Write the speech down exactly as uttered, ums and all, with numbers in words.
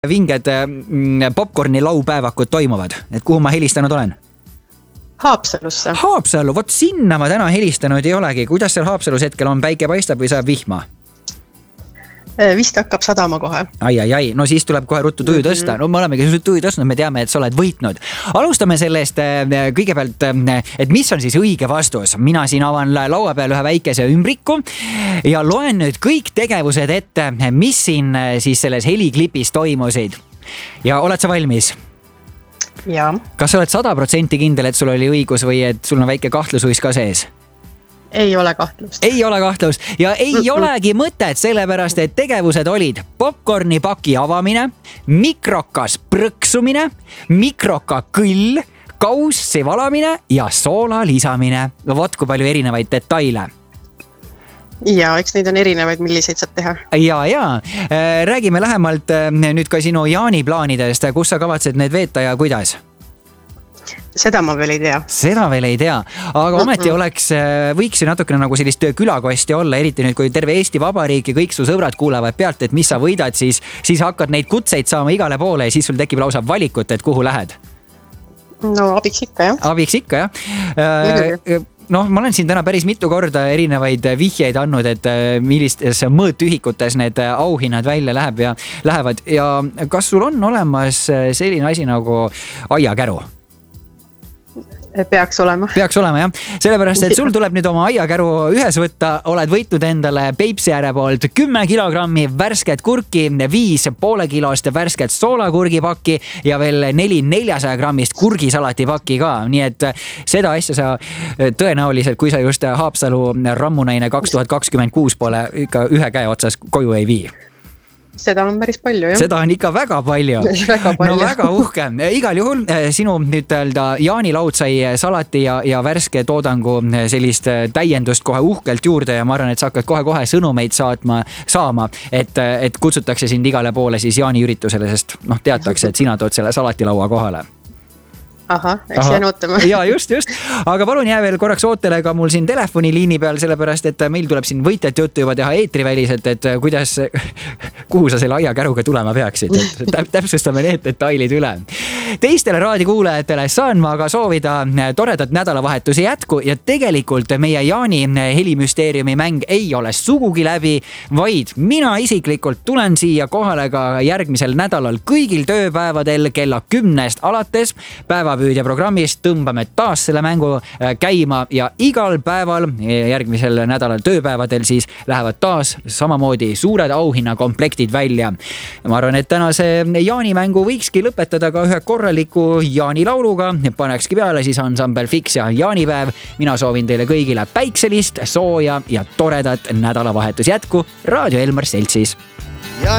vinged popcorni laupäevakud toimuvad, et kuhu ma helistanud olen? Haapsalusse. Haapsalu, vot sinna ma täna helistanud ei olegi. Kuidas seal Haapsalus hetkel on, päike paistab või saab vihma? Vist hakkab sadama kohe. Ai, ai, ai, no siis tuleb kohe ruttu tuju tõsta. No me olemegi tuju tõstnud, me teame, et sa oled võitnud. Alustame sellest kõigepealt, et mis on siis õige vastus. Mina siin avan laua peal ühe väikese ümbriku ja loen nüüd kõik tegevused ette, mis siin siis selles heliklipis toimusid. Ja oled sa valmis? Ja. Kas sa oled sada protsenti kindel, et sul oli õigus või et sul on väike kahtlusuis ka sees? Ei ole kahtlust. Ei ole kahtlust ja ei mm-mm. olegi mõtet, sellepärast et tegevused olid popcorni paki avamine, mikrokas prõksumine, mikroka kõll, kaussi valamine ja soola lisamine. No vot, kui palju erinevaid detaile. Ja, eks neid on erinevaid, milliseid saad teha. Ja, ja. Räägime lähemalt nüüd ka sinu jaaniplaanidest, kus sa kavatsed need veeta ja kuidas? Seda ma veel ei tea. Seda veel ei tea, aga ometi mm-mm. oleks, võiks ju natukene nagu sellist külakosti olla, eriti nüüd, kui terve Eesti Vabariik ja kõik su sõbrad kuulevad pealt, et mis sa võidad, siis, siis hakkad neid kutseid saama igale poole ja siis sul tekib lausa valikut, et kuhu lähed. No abiks ikka, jah. Abiks ikka, jah. Noh, ma olen siin täna päris mitu korda erinevaid vihjeid andnud, et millistes mõõtühikutes need auhinnad välja läheb ja lähevad. Ja kas sul on olemas selline asi nagu aiakäru? Peaks olema. Peaks olema, jah. Sellepärast, et sul tuleb nüüd oma aiakäru ühes võtta, oled võitnud endale Peipsi ääre poolt kümme kilogrammi värsket kurki, viis poole kilost värsket soolakurgipakki ja veel neli neljasaja grammist kurgisalati pakki ka. Nii et seda asja sa tõenäoliselt, kui sa just Haapsalu rammunaine kaks tuhat kakskümmend kuus pole ikka ühe käe otsas koju ei vii. Seda on päris palju, jah. Seda on ikka väga palju. väga palju. No väga uhke. Igal juhul sinu nüüd öelda jaanilaud sai salati ja, ja värske toodangu sellist täiendust kohe uhkelt juurde ja ma arvan, et sa hakkad kohe-kohe sõnumeid saatma, saama, et, et kutsutakse sind igale poole siis jaaniüritusele, sest noh, teatakse, et sina tood selle salatilaua kohale. Aha, eks jään ootama. Ja just, just. Aga palun jää veel korraks ootele ka mul siin telefoniliini peal, sellepärast, et meil tuleb siin võitjat juttu juba teha eetriväliselt, et kuidas, kuhu sa selle aiakäruga tulema peaksid. Et täpsustame need detailid üle. Teistele raadikuulajatele saan ma aga soovida toredat nädalavahetuse jätku ja tegelikult meie Jaani helimüsteeriumi mäng ei ole sugugi läbi, vaid mina isiklikult tulen siia kohale ka järgmisel nädalal kõigil tööpäevadel kella kümnest alates päeva ja programmist tõmbame taas selle mängu käima ja igal päeval järgmisel nädalal tööpäevadel siis lähevad taas samamoodi suured auhinnakomplektid välja. Ma arvan, et tänase jaanimängu võikski lõpetada ka ühe korraliku jaanilauluga. Panekski peale siis ansambel Fix ja jaanipäev. Mina soovin teile kõigile päikselist, sooja ja toredat nädalavahetus jätku Raadio Elmar Seltsis.